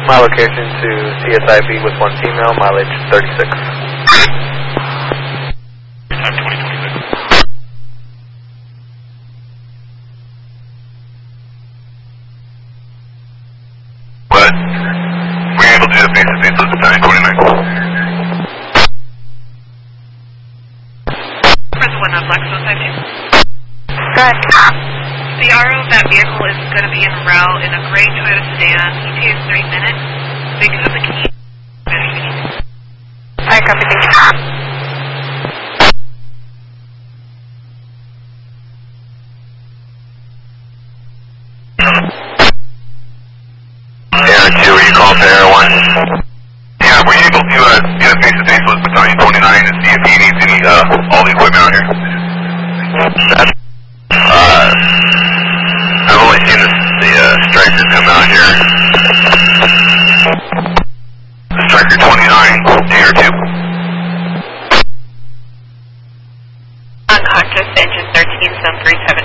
My location to CSIB with one female, mileage 36. Time 2026. What? Were you able to do the face-to-face with Battalion 29? Prison 1 on Blackstone Type 2. Good. The RO of that vehicle is going to be en route in a gray Toyota sedan. ETA is 3 minutes. They do have the key. I copy, thank you. Yeah, 2, were you called to Air 1? Yeah, were you able to get a face-to-face with Battalion 29 and see if he needs any, all the equipment out here? I've only seen the Striker come out here. Striker 29, Air 2. Unconscious, engine 13, zone 37.